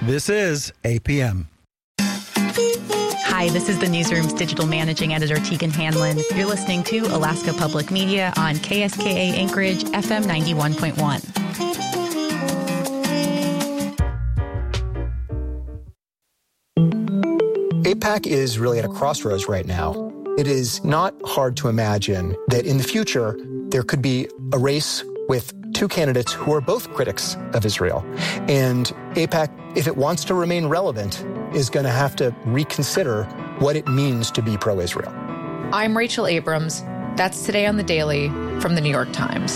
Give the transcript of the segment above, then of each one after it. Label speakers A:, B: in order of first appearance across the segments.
A: This is APM.
B: Hi, this is the Newsroom's digital managing editor, Tegan Hanlon. You're listening to Alaska Public Media on KSKA Anchorage, FM 91.1.
C: AIPAC is really at a crossroads right now. It is not hard to imagine that in the future, there could be a race with two candidates who are both critics of Israel. And AIPAC, if it wants to remain relevant, is going to have to reconsider what it means to be pro-Israel.
D: I'm Rachel Abrams. That's Today on the Daily from the New York Times.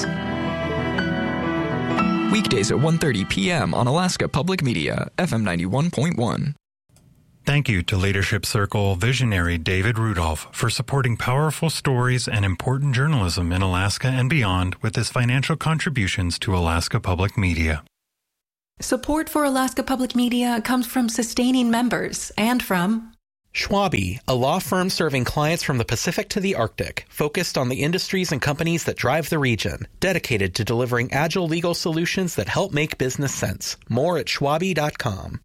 E: Weekdays at 1:30 p.m. on Alaska Public Media, FM 91.1.
F: Thank you to Leadership Circle visionary David Rudolph for supporting powerful stories and important journalism in Alaska and beyond with his financial contributions to Alaska Public Media.
G: Support for Alaska Public Media comes from sustaining members and from
H: Schwabe, a law firm serving clients from the Pacific to the Arctic, focused on the industries and companies that drive the region, dedicated to delivering agile legal solutions that help make business sense. More at schwabe.com.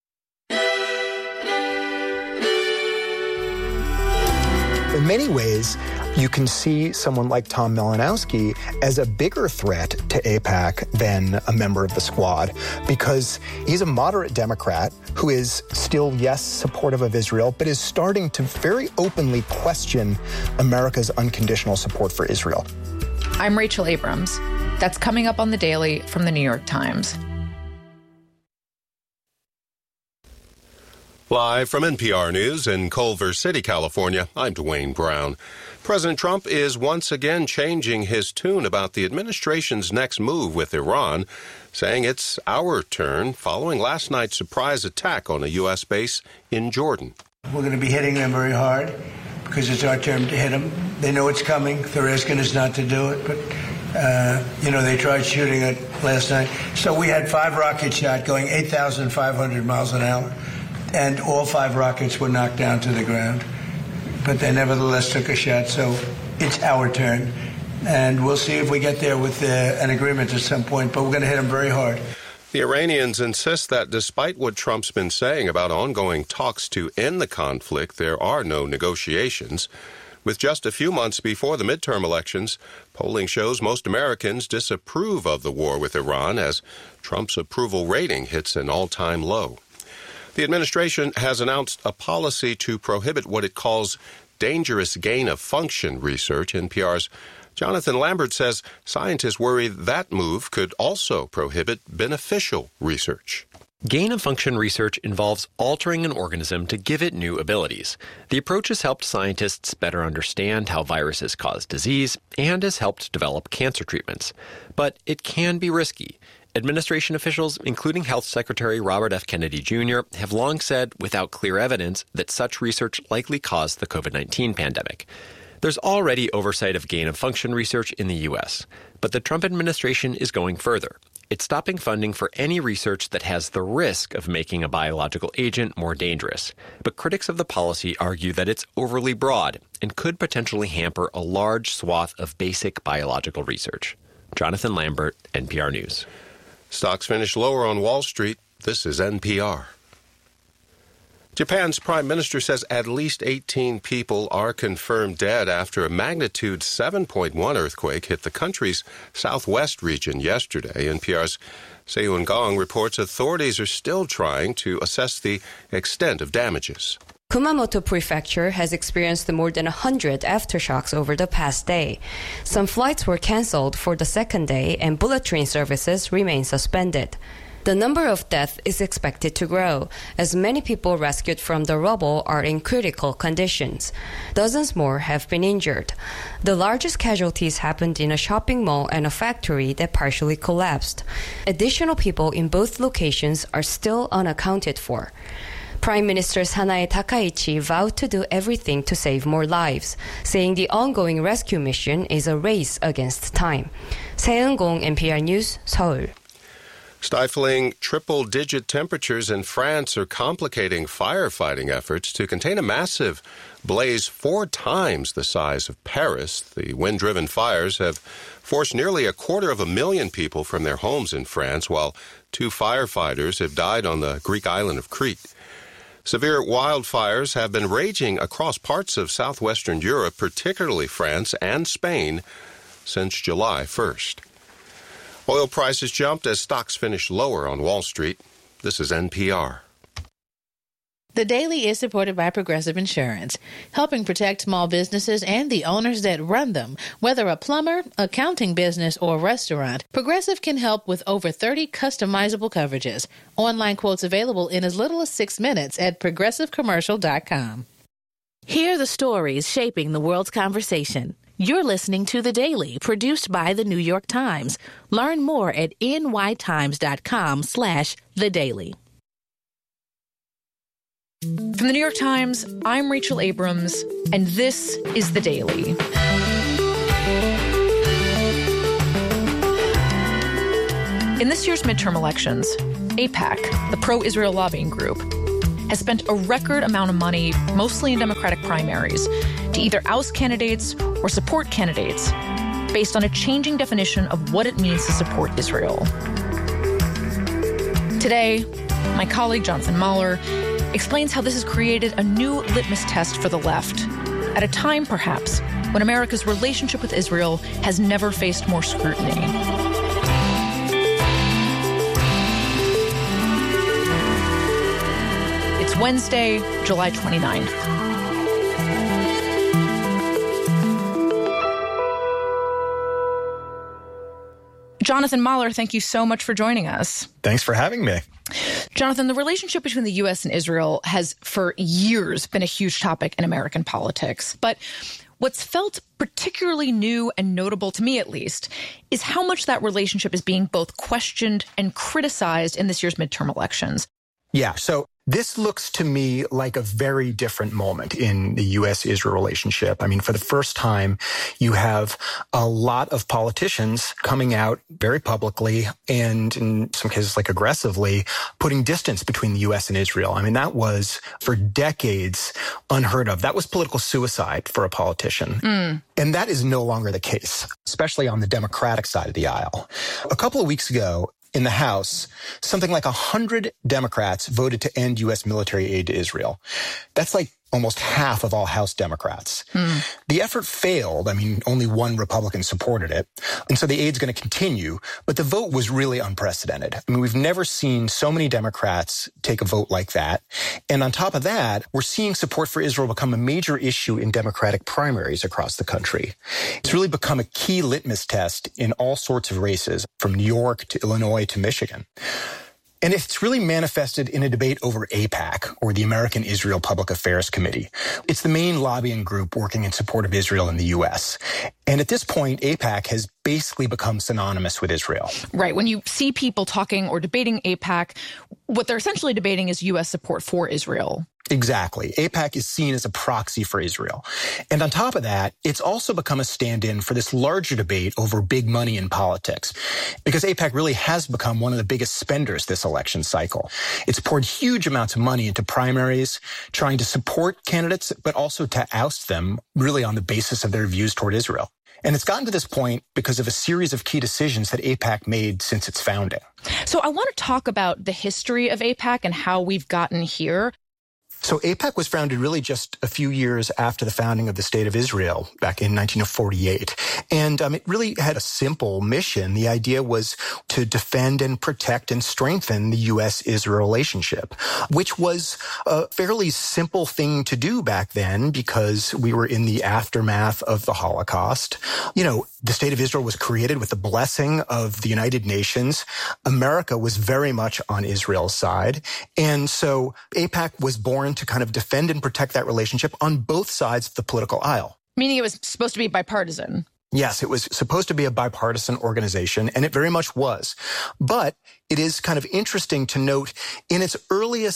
C: In many ways, you can see someone like Tom Malinowski as a bigger threat to AIPAC than a member of the squad, because he's a moderate Democrat who is still, yes, supportive of Israel, but is starting to very openly question America's unconditional support for Israel.
D: I'm Rachel Abrams. That's coming up on the Daily from the New York Times.
I: Live from NPR News in Culver City, California, I'm Dwayne Brown. President Trump is once again changing his tune about the administration's next move with Iran, saying it's our turn following last night's surprise attack on a U.S. base in Jordan.
J: We're going to be hitting them very hard because it's our turn to hit them. They know it's coming. They're asking us not to do it, but they tried shooting it last night. So we had 5 rockets shot going 8,500 miles an hour. And all 5 rockets were knocked down to the ground. But they nevertheless took a shot, so it's our turn. And we'll see if we get there with an agreement at some point, but we're going to hit them very hard.
I: The Iranians insist that despite what Trump's been saying about ongoing talks to end the conflict, there are no negotiations. With just a few months before the midterm elections, polling shows most Americans disapprove of the war with Iran as Trump's approval rating hits an all-time low. The administration has announced a policy to prohibit what it calls dangerous gain-of-function research. NPR's Jonathan Lambert says scientists worry that move could also prohibit beneficial research.
K: Gain-of-function research involves altering an organism to give it new abilities. The approach has helped scientists better understand how viruses cause disease and has helped develop cancer treatments. But it can be risky. Administration officials, including Health Secretary Robert F. Kennedy Jr., have long said, without clear evidence, that such research likely caused the COVID-19 pandemic. There's already oversight of gain-of-function research in the U.S., but the Trump administration is going further. It's stopping funding for any research that has the risk of making a biological agent more dangerous. But critics of the policy argue that it's overly broad and could potentially hamper a large swath of basic biological research. Jonathan Lambert, NPR News.
I: Stocks finished lower on Wall Street. This is NPR. Japan's prime minister says at least 18 people are confirmed dead after a magnitude 7.1 earthquake hit the country's southwest region yesterday. NPR's Seun Gong reports authorities are still trying to assess the extent of damages.
L: Kumamoto Prefecture has experienced more than 100 aftershocks over the past day. Some flights were canceled for the second day and bullet train services remain suspended. The number of deaths is expected to grow, as many people rescued from the rubble are in critical conditions. Dozens more have been injured. The largest casualties happened in a shopping mall and a factory that partially collapsed. Additional people in both locations are still unaccounted for. Prime Minister Sanae Takaichi vowed to do everything to save more lives, saying the ongoing rescue mission is a race against time. Seung-gong, NPR News, Seoul.
I: Stifling triple-digit temperatures in France are complicating firefighting efforts to contain a massive blaze 4 times the size of Paris. The wind-driven fires have forced nearly 250,000 people from their homes in France, while 2 firefighters have died on the Greek island of Crete. Severe wildfires have been raging across parts of southwestern Europe, particularly France and Spain, since July 1st. Oil prices jumped as stocks finished lower on Wall Street. This is NPR.
M: The Daily is supported by Progressive Insurance, helping protect small businesses and the owners that run them. Whether a plumber, accounting business, or restaurant, Progressive can help with over 30 customizable coverages. Online quotes available in as little as 6 minutes at progressivecommercial.com. Hear the stories shaping the world's conversation. You're listening to The Daily, produced by The New York Times. Learn more at nytimes.com/The Daily.
D: From The New York Times, I'm Rachel Abrams, and this is The Daily. In this year's midterm elections, AIPAC, the pro-Israel lobbying group, has spent a record amount of money, mostly in Democratic primaries, to either oust candidates or support candidates based on a changing definition of what it means to support Israel. Today, my colleague Jonathan Mahler explains how this has created a new litmus test for the left, at a time, perhaps, when America's relationship with Israel has never faced more scrutiny. It's Wednesday, July 29th. Jonathan Mahler, thank you so much for joining us.
C: Thanks for having me.
D: Jonathan, the relationship between the U.S. and Israel has for years been a huge topic in American politics. But what's felt particularly new and notable, to me at least, is how much that relationship is being both questioned and criticized in this year's midterm elections.
C: Yeah, so this looks to me like a very different moment in the U.S.-Israel relationship. I mean, for the first time, you have a lot of politicians coming out very publicly and in some cases, like aggressively, putting distance between the U.S. and Israel. I mean, that was for decades unheard of. That was political suicide for a politician. And that is no longer the case, especially on the Democratic side of the aisle. A couple of weeks ago, in the House, something like 100 Democrats voted to end U.S. military aid to Israel. That's like almost half of all House Democrats. The effort failed. I mean, only one Republican supported it. And so the aid's going to continue. But the vote was really unprecedented. I mean, we've never seen so many Democrats take a vote like that. And on top of that, we're seeing support for Israel become a major issue in Democratic primaries across the country. It's really become a key litmus test in all sorts of races, from New York to Illinois to Michigan. And it's really manifested in a debate over AIPAC, or the American Israel Public Affairs Committee. It's the main lobbying group working in support of Israel in the U.S. And at this point, AIPAC has basically become synonymous with Israel.
D: Right. When you see people talking or debating AIPAC, what they're essentially debating is U.S. support for Israel.
C: Exactly. AIPAC is seen as a proxy for Israel. And on top of that, it's also become a stand-in for this larger debate over big money in politics, because AIPAC really has become one of the biggest spenders this election cycle. It's poured huge amounts of money into primaries, trying to support candidates, but also to oust them, really on the basis of their views toward Israel. And it's gotten to this point because of a series of key decisions that AIPAC made since its founding.
D: So I want to talk about the history of AIPAC and how we've gotten here.
C: So AIPAC was founded really just a few years after the founding of the State of Israel back in 1948. And it really had a simple mission. The idea was to defend and protect and strengthen the U.S.-Israel relationship, which was a fairly simple thing to do back then because we were in the aftermath of the Holocaust. You know, the State of Israel was created with the blessing of the United Nations. America was very much on Israel's side. And so AIPAC was born to kind of defend and protect that relationship on both sides of the political aisle.
D: Meaning it was supposed to be bipartisan.
C: Yes, it was supposed to be a bipartisan organization, and it very much was. But it is kind of interesting to note in its earliest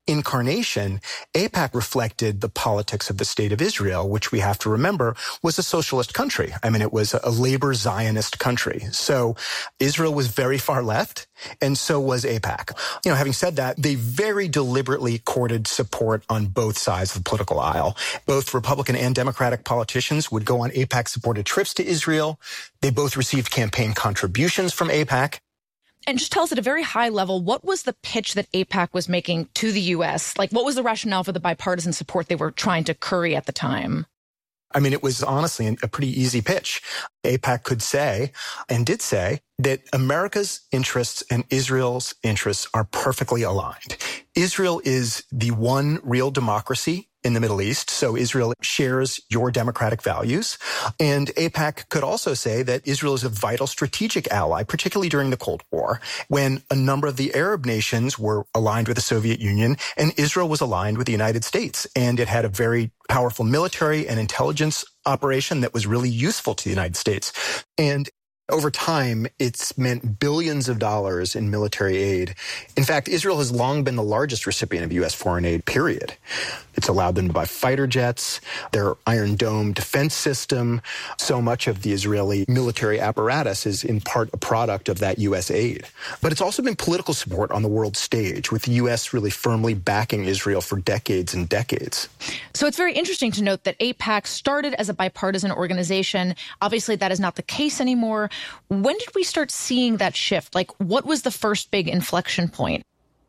C: incarnation, AIPAC reflected the politics of the state of Israel, which we have to remember was a socialist country. I mean, it was a labor Zionist country. So Israel was very far left, and so was AIPAC. Having said that, they very deliberately courted support on both sides of the political aisle. Both Republican and Democratic politicians would go on AIPAC-supported trips to Israel. They both received campaign contributions from AIPAC.
D: And just tell us at a very high level, what was the pitch that AIPAC was making to the U.S.? Like, what was the rationale for the bipartisan support they were trying to curry at the time?
C: I mean, it was honestly a pretty easy pitch. AIPAC could say, and did say, that America's interests and Israel's interests are perfectly aligned. Israel is the one real democracy in the Middle East, so Israel shares your democratic values. And AIPAC could also say that Israel is a vital strategic ally, particularly during the Cold War, when a number of the Arab nations were aligned with the Soviet Union, and Israel was aligned with the United States. And it had a very powerful military and intelligence operation that was really useful to the United States. And over time, it's meant billions of dollars in military aid. In fact, Israel has long been the largest recipient of U.S. foreign aid, period. It's allowed them to buy fighter jets, their Iron Dome defense system. So much of the Israeli military apparatus is in part a product of that U.S. aid. But it's also been political support on the world stage, with the U.S. really firmly backing Israel for decades and decades.
D: So it's very interesting to note that AIPAC started as a bipartisan organization. Obviously, that is not the case anymore. When did we start seeing that shift? Like, what was the first big inflection point?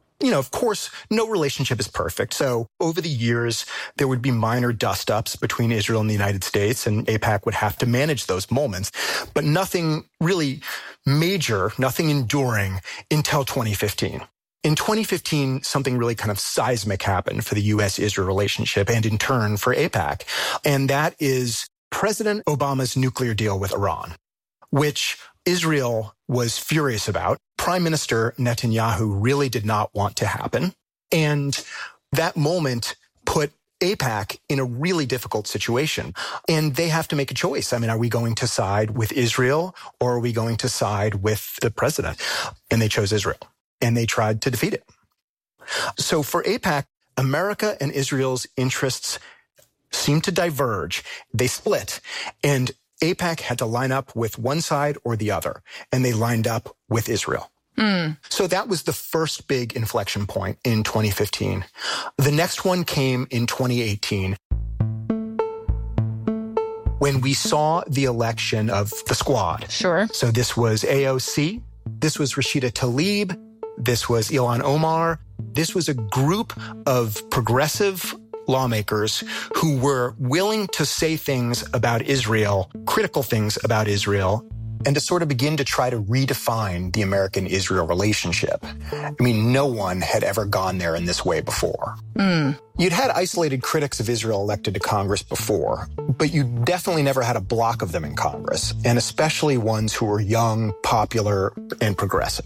C: Of course, no relationship is perfect. So over the years, there would be minor dust-ups between Israel and the United States, and AIPAC would have to manage those moments. But nothing really major, nothing enduring until 2015. In 2015, something really kind of seismic happened for the U.S.-Israel relationship and in turn for AIPAC. And that is President Obama's nuclear deal with Iran, which Israel was furious about. Prime Minister Netanyahu really did not want to happen. And that moment put AIPAC in a really difficult situation. And they have to make a choice. I mean, are we going to side with Israel or are we going to side with the president? And they chose Israel. And they tried to defeat it. So for AIPAC, America and Israel's interests seemed to diverge. They split. And AIPAC had to line up with one side or the other, and they lined up with Israel. So that was the first big inflection point in 2015. The next one came in 2018, when we saw the election of the Squad.
D: Sure.
C: So this was AOC, this was Rashida Tlaib, this was Ilhan Omar. This was a group of progressive lawmakers who were willing to say things about Israel, critical things about Israel, and to sort of begin to try to redefine the American-Israel relationship. I mean, no one had ever gone there in this way before. You'd had isolated critics of Israel elected to Congress before, but you definitely never had a block of them in Congress, and especially ones who were young, popular, and progressive.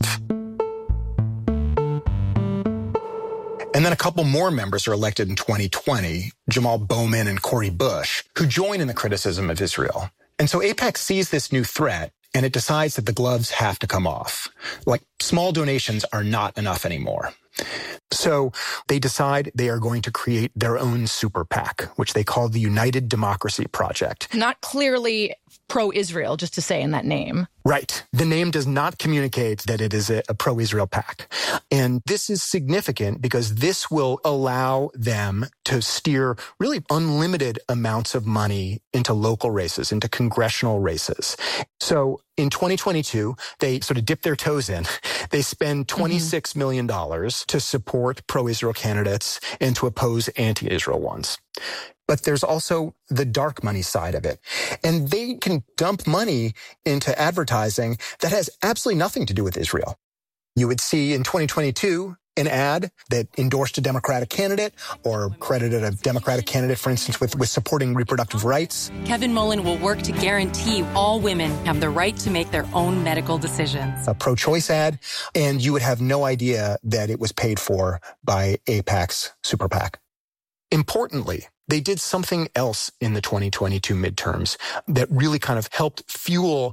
C: And then a couple more members are elected in 2020, Jamal Bowman and Cori Bush, who join in the criticism of Israel. And so AIPAC sees this new threat, and it decides that the gloves have to come off. Like, small donations are not enough anymore. So they decide they are going to create their own super PAC, which they call the United Democracy Project.
D: Not clearly pro-Israel, just to say in that name.
C: Right. The name does not communicate that it is a pro-Israel PAC. And this is significant because this will allow them to steer really unlimited amounts of money into local races, into congressional races. So in 2022, they sort of dip their toes in. They spend $26 million to support pro-Israel candidates and to oppose anti-Israel ones. But there's also the dark money side of it. And they can dump money into advertising that has absolutely nothing to do with Israel. You would see in 2022 an ad that endorsed a Democratic candidate or credited a Democratic candidate, for instance, with supporting reproductive rights.
N: Kevin Mullen will work to guarantee all women have the right to make their own medical decisions.
C: A pro-choice ad, and you would have no idea that it was paid for by AIPAC's super PAC. Importantly, they did something else in the 2022 midterms that really kind of helped fuel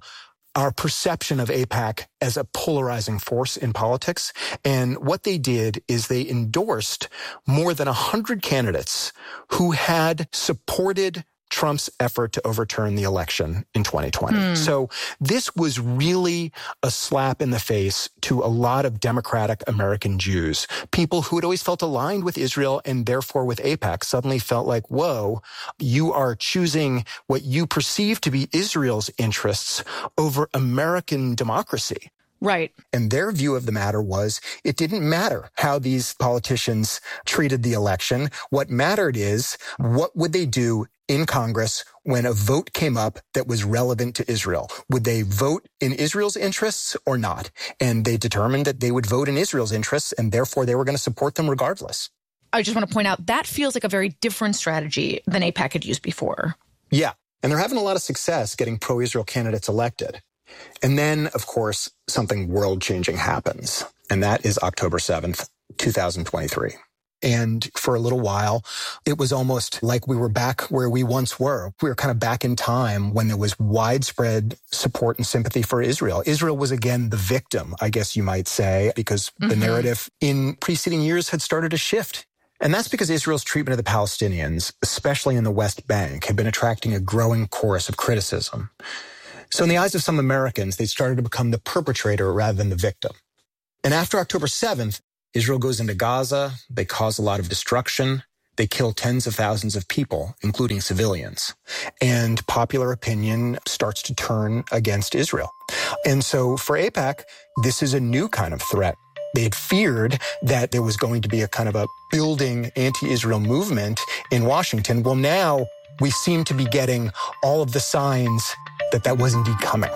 C: our perception of AIPAC as a polarizing force in politics. And what they did is they endorsed more than 100 candidates who had supported Trump's effort to overturn the election in 2020. So this was really a slap in the face to a lot of democratic American Jews. People who had always felt aligned with Israel and therefore with AIPAC suddenly felt like, whoa, you are choosing what you perceive to be Israel's interests over American democracy.
D: Right.
C: And their view of the matter was it didn't matter how these politicians treated the election. What mattered is what would they do in Congress when a vote came up that was relevant to Israel? Would they vote in Israel's interests or not? And they determined that they would vote in Israel's interests, and therefore they were going to support them regardless.
D: I just want to point out that feels like a very different strategy than AIPAC had used before.
C: Yeah. And they're having a lot of success getting pro-Israel candidates elected. And then, of course, something world-changing happens, and that is October 7th, 2023. And for a little while, it was almost like we were back where we once were. We were kind of back in time when there was widespread support and sympathy for Israel. Israel was again the victim, I guess you might say, because the narrative in preceding years had started to shift. And that's because Israel's treatment of the Palestinians, especially in the West Bank, had been attracting a growing chorus of criticism. So in the eyes of some Americans, they started to become the perpetrator rather than the victim. And after October 7th, Israel goes into Gaza. They cause a lot of destruction. They kill tens of thousands of people, including civilians. And popular opinion starts to turn against Israel. And so for AIPAC, this is a new kind of threat. They had feared that there was going to be a kind of a building anti-Israel movement in Washington. Well, now we seem to be getting all of the signs that that was indeed coming.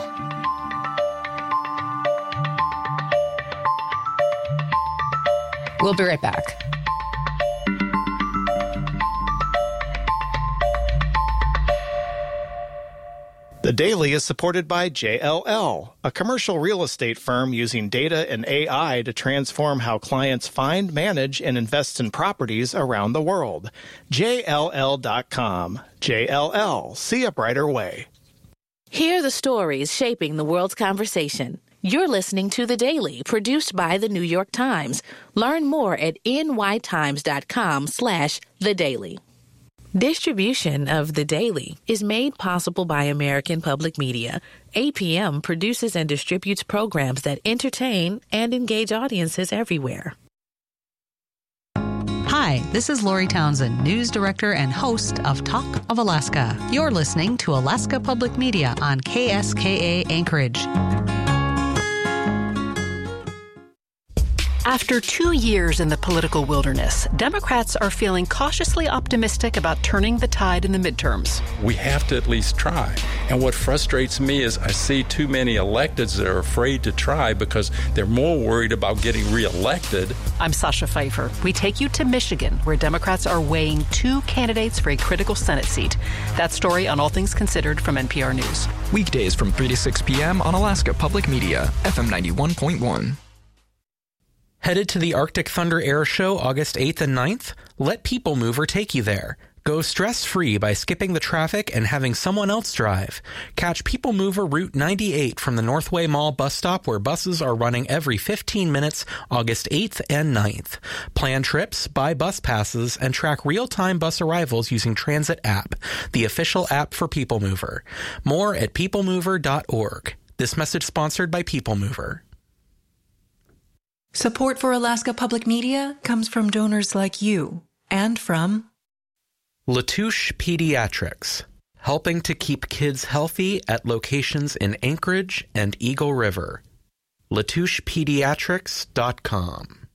D: We'll be right back.
O: The Daily is supported by JLL, a commercial real estate firm using data and AI to transform how clients find, manage, and invest in properties around the world. JLL.com. JLL. See a brighter way.
M: Hear the stories shaping the world's conversation. You're listening to The Daily, produced by The New York Times. Learn more at nytimes.com/The Daily. Distribution of The Daily is made possible by American Public Media. APM produces and distributes programs that entertain and engage audiences everywhere.
B: Hi, this is Lori Townsend, news director and host of Talk of Alaska. You're listening to Alaska Public Media on KSKA Anchorage.
P: After 2 years in the political wilderness, Democrats are feeling cautiously optimistic about turning the tide in the midterms.
Q: We have to at least try. And what frustrates me is I see too many electeds that are afraid to try because they're more worried about getting reelected.
P: I'm Sasha Pfeiffer. We take you to Michigan, where Democrats are weighing 2 candidates for a critical Senate seat. That story on All Things Considered from NPR News.
E: Weekdays from 3 to 6 p.m. on Alaska Public Media, FM 91.1.
H: Headed to the Arctic Thunder Air Show August 8th and 9th? Let People Mover take you there. Go stress-free by skipping the traffic and having someone else drive. Catch People Mover Route 98 from the Northway Mall bus stop, where buses are running every 15 minutes August 8th and 9th. Plan trips, buy bus passes, and track real-time bus arrivals using Transit App, the official app for People Mover. More at peoplemover.org. This message sponsored by People Mover.
G: Support for Alaska Public Media comes from donors like you and from
H: Latouche Pediatrics, helping to keep kids healthy at locations in Anchorage and Eagle River. LatouchePediatrics.com.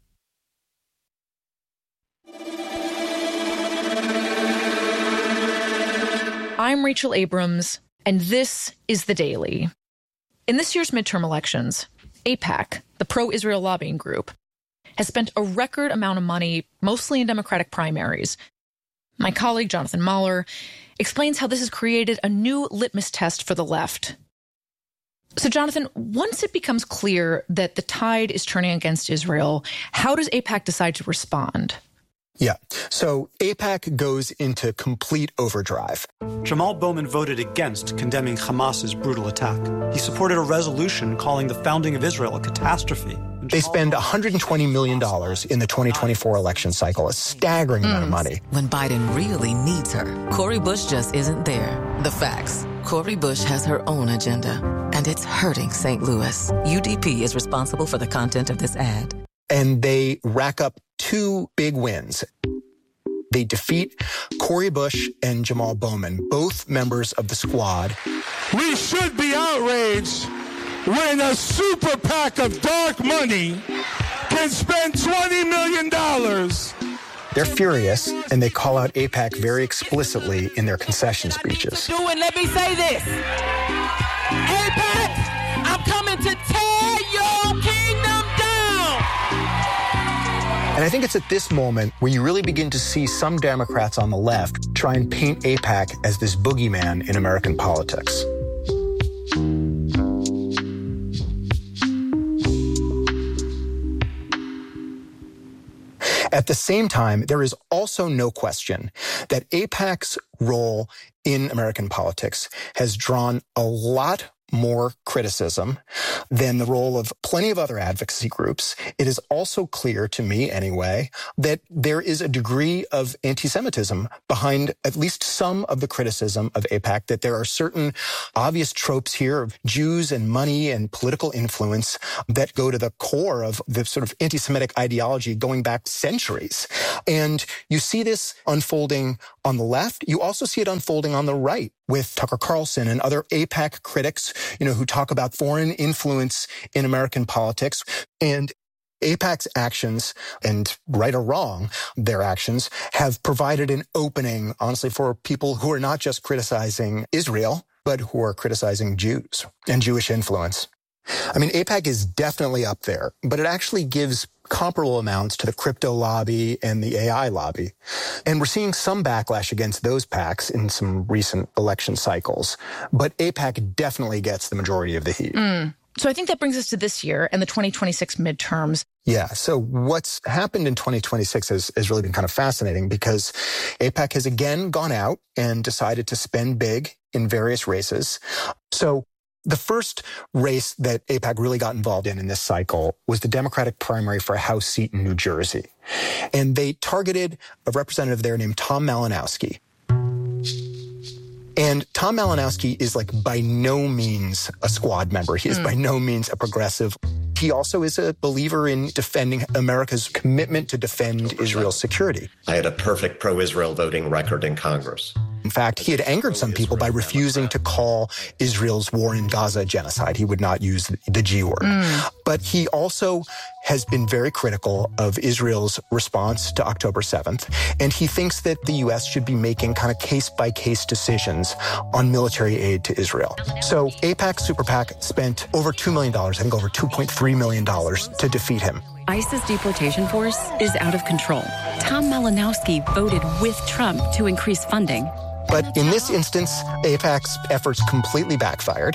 D: I'm Rachel Abrams, and this is The Daily. In this year's midterm elections, AIPAC, the pro-Israel lobbying group, has spent a record amount of money, mostly in Democratic primaries. My colleague, Jonathan Mahler, explains how this has created a new litmus test for the left. So, Jonathan, once it becomes clear that the tide is turning against Israel, how does AIPAC decide to respond?
C: Yeah. So AIPAC goes into complete overdrive.
R: Jamal Bowman voted against condemning Hamas's brutal attack. He supported a resolution calling the founding of Israel a catastrophe.
C: They spend $120 million in the 2024 election cycle, a staggering amount of money.
S: When Biden really needs her, Cori Bush just isn't there. The facts. Cori Bush has her own agenda, and it's hurting St. Louis. UDP is responsible for the content of this ad.
C: And they rack up 2 big wins. They defeat Cori Bush and Jamal Bowman, both members of the Squad.
T: We should be outraged when a super PAC of dark money can spend $20 million.
C: They're furious, and they call out AIPAC very explicitly in their concession speeches.
U: Let me say this. AIPAC, I'm coming to tear your kingdom down.
C: And I think it's at this moment where you really begin to see some Democrats on the left try and paint AIPAC as this boogeyman in American politics. At the same time, there is also no question that AIPAC's role in American politics has drawn a lot more criticism than the role of plenty of other advocacy groups. It is also clear to me, anyway, that there is a degree of anti-Semitism behind at least some of the criticism of AIPAC, that there are certain obvious tropes here of Jews and money and political influence that go to the core of the sort of anti-Semitic ideology going back centuries. And you see this unfolding on the left. You also see it unfolding on the right with Tucker Carlson and other AIPAC critics, who talk about foreign influence in American politics. And AIPAC's actions, and right or wrong, their actions, have provided an opening, honestly, for people who are not just criticizing Israel, but who are criticizing Jews and Jewish influence. I mean, AIPAC is definitely up there, but it actually gives comparable amounts to the crypto lobby and the AI lobby. And we're seeing some backlash against those PACs in some recent election cycles. But AIPAC definitely gets the majority of the heat.
D: So I think that brings us to this year and the 2026 midterms.
C: Yeah. So what's happened in 2026 has really been kind of fascinating, because AIPAC has again gone out and decided to spend big in various races. So the first race that AIPAC really got involved in this cycle was the Democratic primary for a House seat in New Jersey. And they targeted a representative there named Tom Malinowski. And Tom Malinowski is by no means a Squad member. He is by no means a progressive. He also is a believer in defending America's commitment to defend Israel's security.
V: I had a perfect pro-Israel voting record in Congress.
C: In fact, he had angered some people by refusing to call Israel's war in Gaza genocide. He would not use the G word. But he also has been very critical of Israel's response to October 7th. And he thinks that the U.S. should be making kind of case-by-case decisions on military aid to Israel. So AIPAC Super PAC spent over $2 million, I think over $2.3 million to defeat him.
W: ISIS deportation force is out of control. Tom Malinowski voted with Trump to increase funding.
C: But in this instance, AIPAC's efforts completely backfired.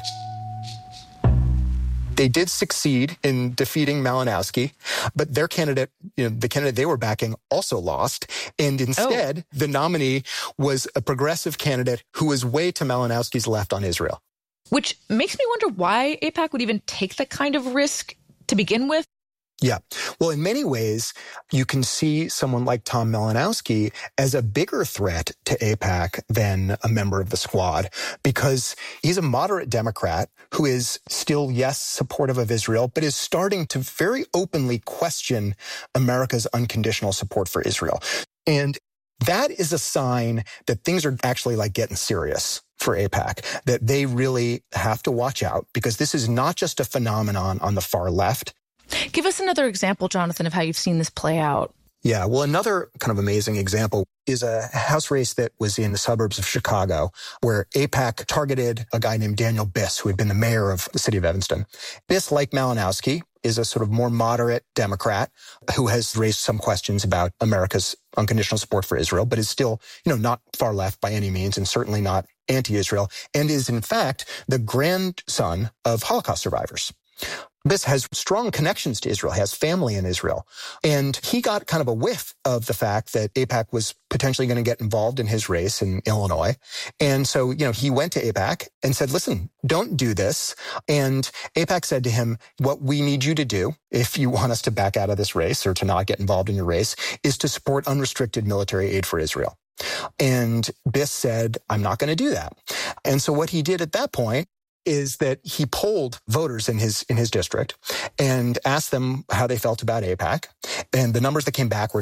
C: They did succeed in defeating Malinowski, but their candidate, the candidate they were backing, also lost. And instead, the nominee was a progressive candidate who was way to Malinowski's left on Israel.
D: Which makes me wonder why AIPAC would even take that kind of risk to begin with.
C: Yeah. Well, in many ways, you can see someone like Tom Malinowski as a bigger threat to AIPAC than a member of the Squad, because he's a moderate Democrat who is still, yes, supportive of Israel, but is starting to very openly question America's unconditional support for Israel. And that is a sign that things are actually getting serious for AIPAC, that they really have to watch out, because this is not just a phenomenon on the far left.
D: Give us another example, Jonathan, of how you've seen this play out.
C: Yeah, well, another kind of amazing example is a House race that was in the suburbs of Chicago, where AIPAC targeted a guy named Daniel Biss, who had been the mayor of the city of Evanston. Biss, like Malinowski, is a sort of more moderate Democrat who has raised some questions about America's unconditional support for Israel, but is still, not far left by any means, and certainly not anti-Israel, and is in fact the grandson of Holocaust survivors. Biss has strong connections to Israel, has family in Israel. And he got kind of a whiff of the fact that AIPAC was potentially going to get involved in his race in Illinois. And so, he went to AIPAC and said, listen, don't do this. And AIPAC said to him, what we need you to do, if you want us to back out of this race or to not get involved in your race, is to support unrestricted military aid for Israel. And Biss said, I'm not going to do that. And so what he did at that point is that he polled voters in his district and asked them how they felt about AIPAC. And the numbers that came back were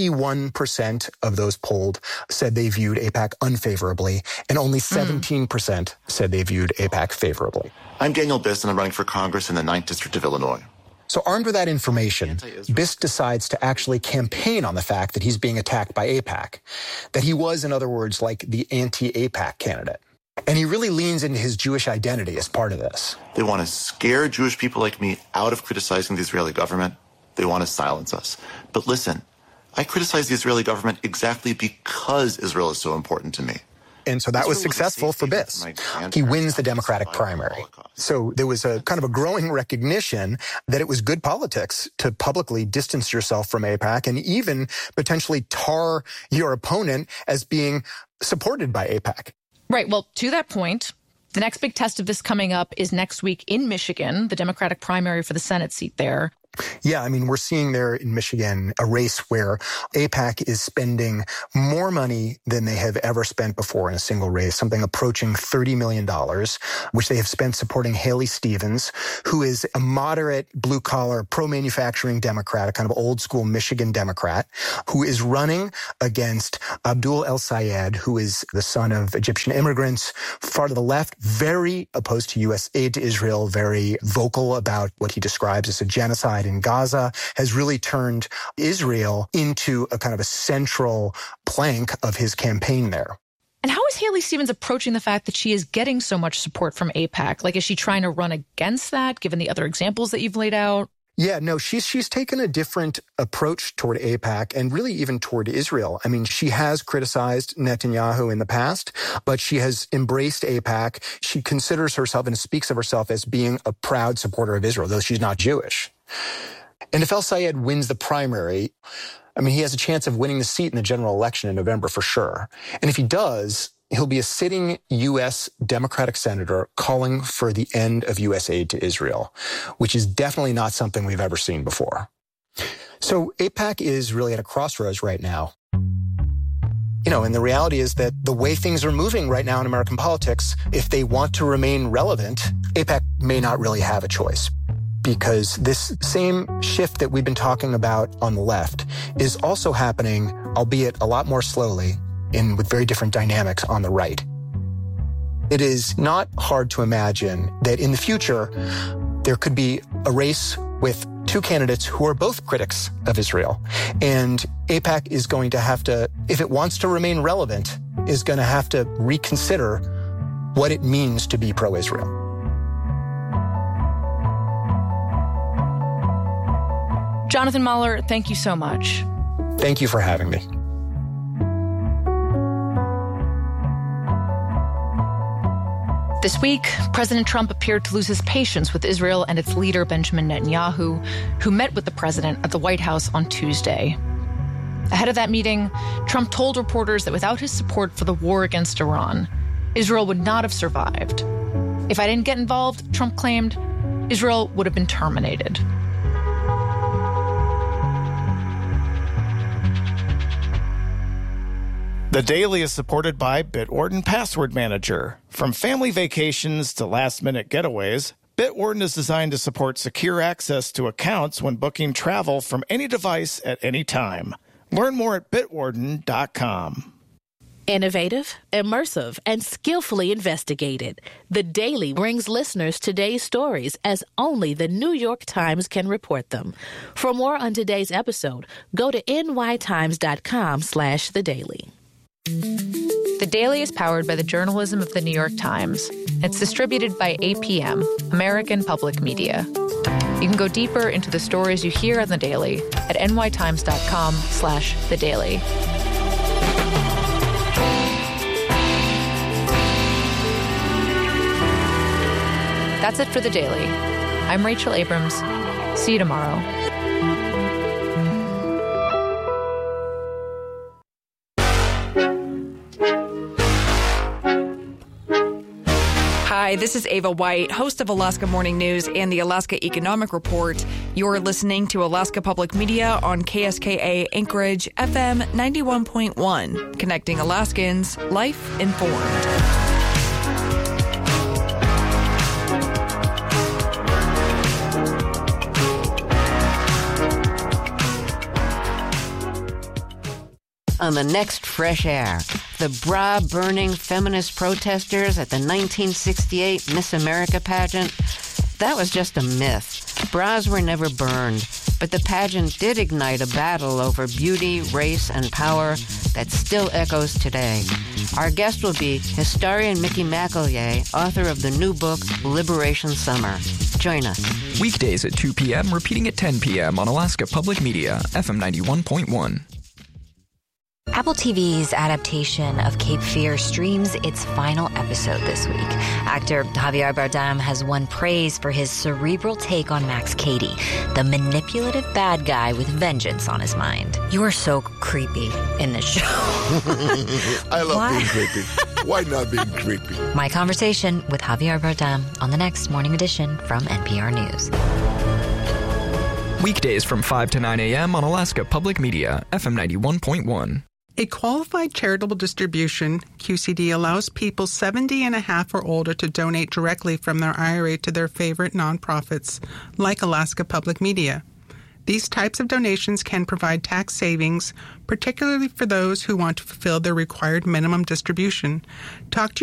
C: 51% of those polled said they viewed AIPAC unfavorably, and only 17% said they viewed AIPAC favorably.
A: I'm Daniel Biss, and I'm running for Congress in the 9th District of Illinois.
C: So armed with that information, Biss decides to actually campaign on the fact that he's being attacked by AIPAC, that he was, in other words, like the anti-AIPAC candidate. And he really leans into his Jewish identity as part of this.
A: They want to scare Jewish people like me out of criticizing the Israeli government. They want to silence us. But listen, I criticize the Israeli government exactly because Israel is so important to me.
C: And so that was successful for Biss. He wins the Democratic primary. So there was a kind of a growing recognition that it was good politics to publicly distance yourself from AIPAC and even potentially tar your opponent as being supported by AIPAC.
D: Right. Well, to that point, the next big test of this coming up is next week in Michigan, the Democratic primary for the Senate seat there.
C: Yeah, I mean, we're seeing there in Michigan a race where AIPAC is spending more money than they have ever spent before in a single race, something approaching $30 million, which they have spent supporting Haley Stevens, who is a moderate, blue-collar, pro-manufacturing Democrat, a kind of old-school Michigan Democrat, who is running against Abdul El-Sayed, who is the son of Egyptian immigrants, far to the left, very opposed to U.S. aid to Israel, very vocal about what he describes as a genocide in Gaza, has really turned Israel into a kind of a central plank of his campaign there.
D: And how is Haley Stevens approaching the fact that she is getting so much support from AIPAC? Like, is she trying to run against that, given the other examples that you've laid out?
C: Yeah, no, she's taken a different approach toward AIPAC and really even toward Israel. I mean, she has criticized Netanyahu in the past, but she has embraced AIPAC. She considers herself and speaks of herself as being a proud supporter of Israel, though she's not Jewish. And if El-Sayed wins the primary, I mean, he has a chance of winning the seat in the general election in November for sure. And if he does, he'll be a sitting U.S. Democratic senator calling for the end of U.S. aid to Israel, which is definitely not something we've ever seen before. So AIPAC is really at a crossroads right now. And the reality is that the way things are moving right now in American politics, if they want to remain relevant, AIPAC may not really have a choice. Because this same shift that we've been talking about on the left is also happening, albeit a lot more slowly, and with very different dynamics on the right. It is not hard to imagine that in the future, there could be a race with two candidates who are both critics of Israel. And AIPAC is going to have to, if it wants to remain relevant, is going to have to reconsider what it means to be pro-Israel.
D: Jonathan Mahler, thank you so much.
C: Thank you for having me.
D: This week, President Trump appeared to lose his patience with Israel and its leader, Benjamin Netanyahu, who met with the president at the White House on Tuesday. Ahead of that meeting, Trump told reporters that without his support for the war against Iran, Israel would not have survived. If I didn't get involved, Trump claimed, Israel would have been terminated.
O: The Daily is supported by Bitwarden Password Manager. From family vacations to last-minute getaways, Bitwarden is designed to support secure access to accounts when booking travel from any device at any time. Learn more at bitwarden.com.
M: Innovative, immersive, and skillfully investigated. The Daily brings listeners today's stories as only the New York Times can report them. For more on today's episode, go to nytimes.com/thedaily.
D: The Daily is powered by the journalism of the New York Times. It's distributed by APM, American Public Media. You can go deeper into the stories you hear on The Daily at nytimes.com/thedaily. That's it for The Daily. I'm Rachel Abrams. See you tomorrow.
F: Hi, this is Ava White, host of Alaska Morning News and the Alaska Economic Report. You're listening to Alaska Public Media on KSKA Anchorage FM 91.1, connecting Alaskans, life informed.
J: On the next Fresh Air, the bra-burning feminist protesters at the 1968 Miss America pageant. That was just a myth. Bras were never burned, but the pageant did ignite a battle over beauty, race, and power that still echoes today. Our guest will be historian Mickey McElhiey, author of the new book, Liberation Summer. Join us.
E: Weekdays at 2 p.m., repeating at 10 p.m. on Alaska Public Media, FM 91.1.
K: Apple TV's adaptation of Cape Fear streams its final episode this week. Actor Javier Bardem has won praise for his cerebral take on Max Cady, the manipulative bad guy with vengeance on his mind. You are so creepy in this show.
X: I love being creepy. Why not being creepy?
K: My conversation with Javier Bardem on the next Morning Edition from NPR News.
E: Weekdays from 5 to 9 a.m. on Alaska Public Media, FM 91.1.
Y: A qualified charitable distribution, QCD allows people 70 and a half or older to donate directly from their IRA to their favorite nonprofits, like Alaska Public Media. These types of donations can provide tax savings, particularly for those who want to fulfill their required minimum distribution. Talk to your